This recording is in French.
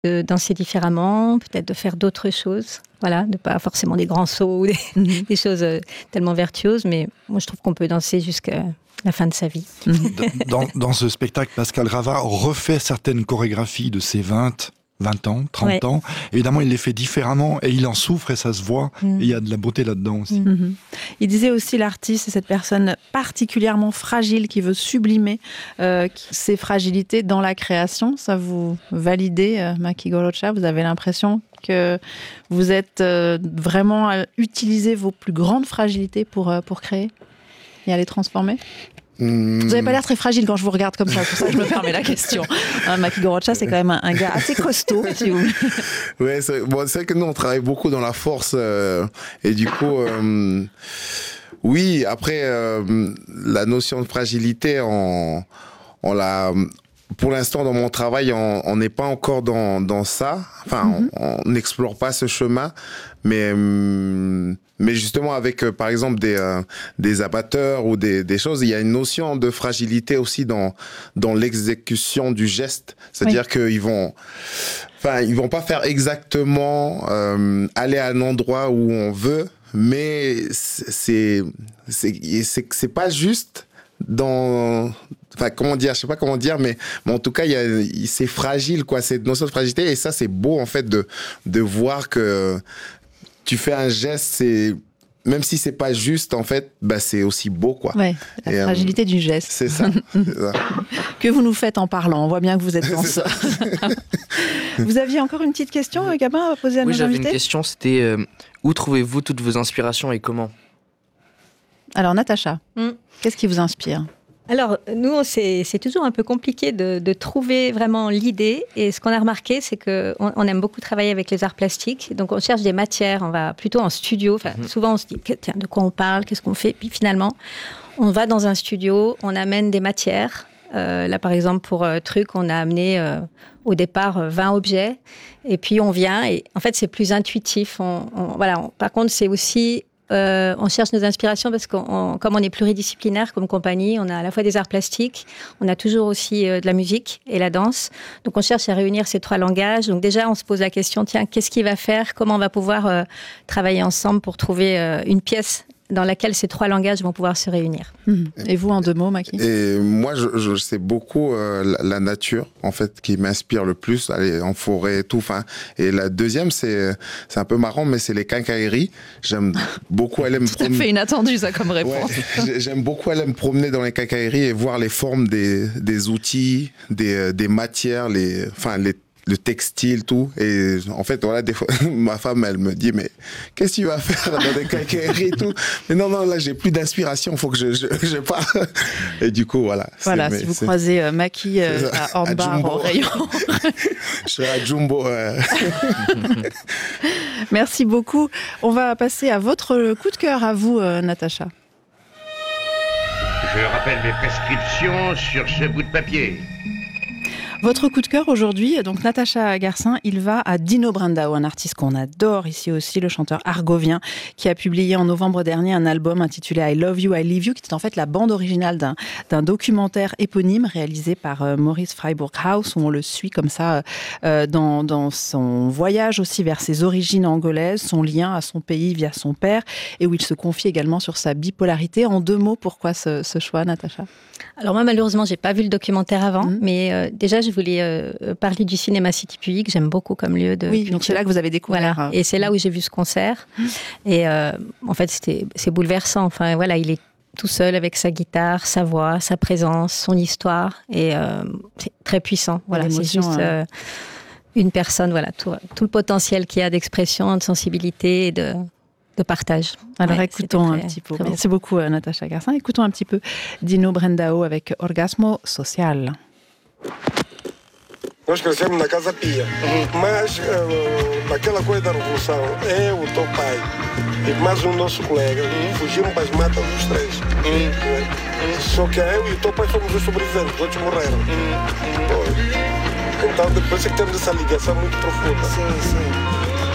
de danser différemment, peut-être de faire d'autres choses. Voilà, de pas forcément des grands sauts ou des choses tellement virtuoses, mais moi je trouve qu'on peut danser jusqu'à la fin de sa vie. Dans ce spectacle, Pascal Grava refait certaines chorégraphies de ses 20 ans, 30 ans. Évidemment, il les fait différemment et il en souffre et ça se voit. Et il y a de la beauté là-dedans aussi. Il disait aussi, l'artiste, c'est cette personne particulièrement fragile qui veut sublimer ses fragilités dans la création. Ça vous validez, Maki Gorocha? Vous avez l'impression que vous êtes vraiment à utiliser vos plus grandes fragilités pour créer et à les transformer? Vous n'avez pas l'air très fragile quand je vous regarde comme ça, pour ça que je me permets la question. Maki Gorocha, c'est quand même un gars assez costaud, si vous voulez. Ouais, c'est vrai que nous, on travaille beaucoup dans la force. Et du coup, oui, après, la notion de fragilité, on l'a... Pour l'instant, dans mon travail, on n'est pas encore dans ça. Enfin, on n'explore pas ce chemin. Mais justement, avec, par exemple, des abatteurs ou des choses, il y a une notion de fragilité aussi dans l'exécution du geste. C'est-à-dire qu'ils vont pas faire exactement aller à un endroit où on veut, mais c'est pas juste comment dire, je sais pas comment dire, mais en tout cas, c'est fragile, quoi, cette notion de fragilité, et ça, c'est beau, en fait, de voir que tu fais un geste, même si c'est pas juste, en fait, c'est aussi beau, quoi. Ouais, la fragilité du geste. C'est ça. Que vous nous faites en parlant, on voit bien que vous êtes danseur. Vous aviez encore une petite question, Gabin, à poser à nos invités? Oui, j'avais une question, c'était où trouvez-vous toutes vos inspirations et comment? Alors, Natacha, qu'est-ce qui vous inspire? Alors, nous, c'est toujours un peu compliqué de trouver vraiment l'idée. Et ce qu'on a remarqué, c'est qu'on aime beaucoup travailler avec les arts plastiques. Donc, on cherche des matières. On va plutôt en studio. Souvent, on se dit, tiens, de quoi on parle? Qu'est-ce qu'on fait? Puis finalement, on va dans un studio, on amène des matières. Là, par exemple, pour Truc, on a amené au départ 20 objets. Et puis, on vient. Et en fait, c'est plus intuitif. Par contre, c'est aussi... on cherche nos inspirations parce que comme on est pluridisciplinaire comme compagnie, on a à la fois des arts plastiques, on a toujours aussi de la musique et la danse. Donc on cherche à réunir ces trois langages. Donc déjà, on se pose la question, tiens, qu'est-ce qu'il va faire? Comment on va pouvoir travailler ensemble pour trouver une pièce dans laquelle ces trois langages vont pouvoir se réunir. Et vous, en 2 mots, Maki? Et moi, c'est beaucoup la nature, en fait, qui m'inspire le plus, aller en forêt et tout. Et la deuxième, c'est un peu marrant, mais c'est les quincailleries. J'aime beaucoup aller me promener. Tout à fait inattendu, ça, comme réponse. Ouais, j'aime beaucoup aller me promener dans les quincailleries et voir les formes des outils, des matières, le textile, tout. Et en fait, voilà, des fois, ma femme, elle me dit, mais qu'est-ce que tu vas faire dans des quincailleries et tout? Mais non, là, j'ai plus d'inspiration, il faut que je parte. Et du coup, voilà. Voilà, si vous croisez Maki à Hornbar en rayon. Je suis à Jumbo. Merci beaucoup. On va passer à votre coup de cœur, à vous, Natacha. Je rappelle mes prescriptions sur ce bout de papier. Votre coup de cœur aujourd'hui, donc Natacha Garcin, il va à Dino Brandão, un artiste qu'on adore ici aussi, le chanteur argovien, qui a publié en novembre dernier un album intitulé I Love You, I Leave You, qui est en fait la bande originale d'un documentaire éponyme réalisé par Maurice Freiburghaus, où on le suit comme ça dans son voyage aussi vers ses origines angolaises, son lien à son pays via son père, et où il se confie également sur sa bipolarité. En 2 mots, pourquoi ce choix, Natacha? Alors moi, malheureusement, j'ai pas vu le documentaire avant, mais déjà, je voulais parler du Cinéma City Puig, que j'aime beaucoup comme lieu de... Oui, donc c'est là que vous avez découvert. Voilà. Et c'est là où j'ai vu ce concert. Et en fait, c'est bouleversant. Enfin, voilà, il est tout seul avec sa guitare, sa voix, sa présence, son histoire. Et c'est très puissant. Voilà, c'est juste une personne, voilà, tout le potentiel qu'il y a d'expression, de sensibilité et de partage. Alors écoutons un petit peu. Merci beaucoup Natacha Garcin. Écoutons un petit peu Dino Brandão avec Orgasmo Social. Nós crescemos na Casa Pia, mas naquela coisa da revolução, eu, o teu pai e mais nosso colega fugimos para as matas dos 3. Só que eu e o teu pai fomos os sobreviventes, os outros morreram. Então depois é que temos essa ligação muito profunda. Sim.